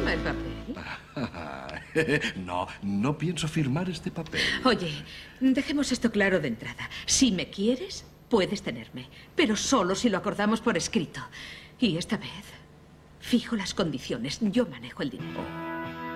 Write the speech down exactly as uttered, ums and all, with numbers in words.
Firma el papel. No, no pienso firmar este papel. Oye, dejemos esto claro de entrada. Si me quieres, puedes tenerme, pero solo si lo acordamos por escrito. Y esta vez, fijo las condiciones. Yo manejo el dinero. Oh.